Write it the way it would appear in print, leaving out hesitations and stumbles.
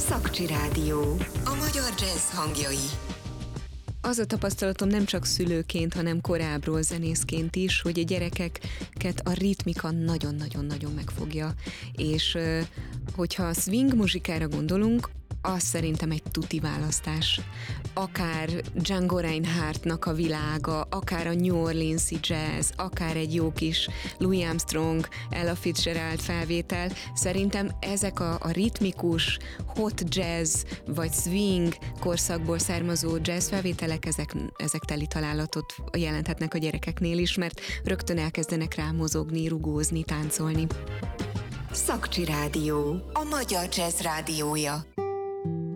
Szakcsi Rádió. A magyar jazz hangjai. Az a tapasztalatom nem csak szülőként, hanem korábbról zenészként is, hogy a gyerekeket a ritmika nagyon-nagyon-nagyon megfogja. És hogyha a swing muzsikára gondolunk, az szerintem egy tuti választás. Akár Django Reinhardtnak a világa, akár a New Orleans-i jazz, akár egy jó kis Louis Armstrong, Ella Fitzgerald felvétel. Szerintem ezek a ritmikus, hot jazz vagy swing korszakból származó jazz felvételek, ezek teli találatot jelenthetnek a gyerekeknél is, mert rögtön elkezdenek rá mozogni, rugózni, táncolni. Szakcsi Rádió. A magyar jazz rádiója.